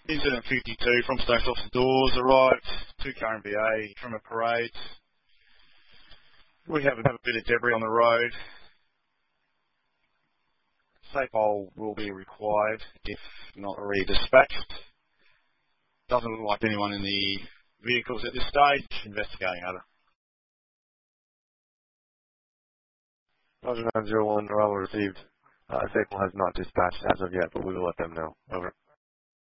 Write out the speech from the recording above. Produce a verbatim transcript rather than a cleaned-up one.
Incident fifty-two from Stokes Officer Doors arrived to K R M B A from a parade. We have, have a bit of debris on the road. Safe hole will be required if not already dispatched. Doesn't look like anyone in the vehicles at this stage. Investigating over. Roger nine zero one, arrival received. Uh, Safe hole has not dispatched as of yet, but we will let them know. Over.